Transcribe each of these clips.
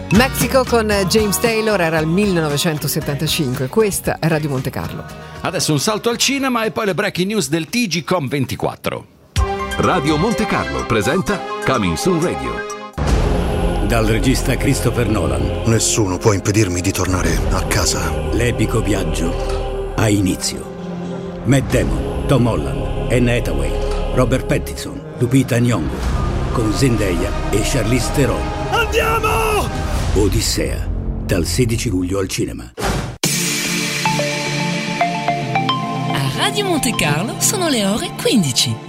Mexico con James Taylor, era il 1975. Questa è Radio Monte Carlo. Adesso un salto al cinema e poi le breaking news del TGCOM 24. Radio Monte Carlo presenta Coming Soon Radio. Dal regista Christopher Nolan. Nessuno può impedirmi di tornare a casa. L'epico viaggio ha inizio. Matt Damon, Tom Holland, Anne Hathaway, Robert Pattinson, Lupita Nyong'o, con Zendaya e Charlize Theron. Andiamo! Odissea, dal 16 luglio al cinema. A Radio Monte Carlo sono le ore 15.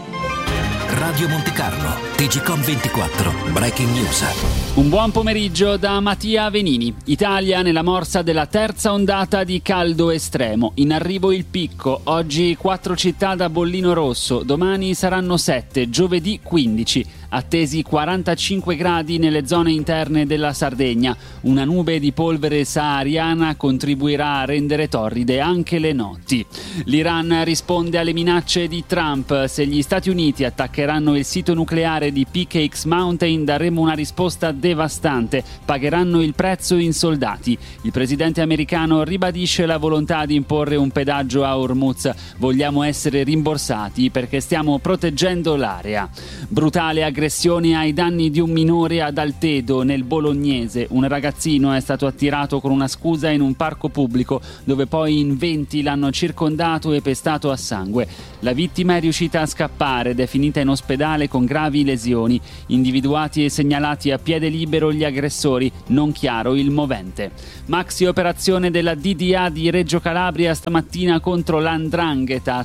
Radio Monte Carlo, TGCOM 24, Breaking News. Un buon pomeriggio da Mattia Venini. Italia nella morsa della terza ondata di caldo estremo. In arrivo il picco. Oggi 4 città da bollino rosso. Domani saranno 7, giovedì 15. Attesi 45 gradi nelle zone interne della Sardegna. Una nube di polvere sahariana contribuirà a rendere torride anche le notti. L'Iran risponde alle minacce di Trump. Se gli Stati Uniti attaccheranno il sito nucleare di PKX Mountain, daremo una risposta devastante. Pagheranno il prezzo in soldati. Il presidente americano ribadisce la volontà di imporre un pedaggio a Hormuz. Vogliamo essere rimborsati perché stiamo proteggendo l'area. Brutale aggressione ai danni di un minore ad Altedo, nel Bolognese. Un ragazzino è stato attirato con una scusa in un parco pubblico, dove poi in 20 l'hanno circondato e pestato a sangue. La vittima è riuscita a scappare ed è finita in ospedale con gravi lesioni. Individuati e segnalati a piede libero gli aggressori, non chiaro il movente. Maxi operazione della DDA di Reggio Calabria stamattina contro l''ndrangheta.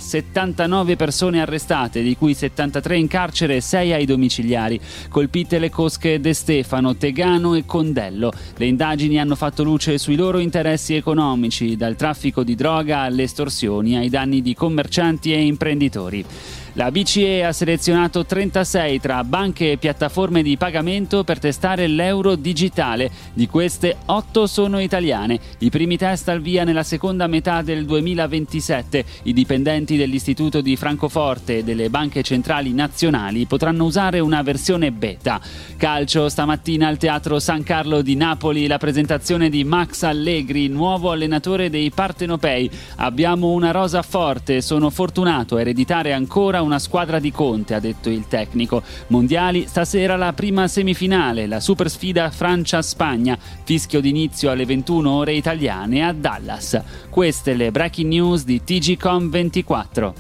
79 persone arrestate, di cui 73 in carcere e 6 ai domiciliari. Colpite le cosche De Stefano, Tegano e Condello. Le indagini hanno fatto luce sui loro interessi economici, dal traffico di droga alle estorsioni ai danni di commercianti e imprenditori. La BCE ha selezionato 36 tra banche e piattaforme di pagamento per testare l'euro digitale. Di queste 8 sono italiane. I primi test al via nella seconda metà del 2027. I dipendenti dell'Istituto di Francoforte e delle banche centrali nazionali potranno usare una versione beta. Calcio, stamattina al Teatro San Carlo di Napoli la presentazione di Max Allegri, nuovo allenatore dei Partenopei. Abbiamo una rosa forte, sono fortunato a ereditare ancora una squadra di Conte, ha detto il tecnico. Mondiali, stasera la prima semifinale, la super sfida Francia-Spagna, fischio d'inizio alle 21 ore italiane a Dallas. Queste le breaking news di TGCOM 24.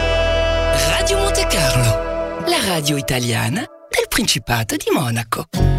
Radio Monte Carlo, la radio italiana del Principato di Monaco.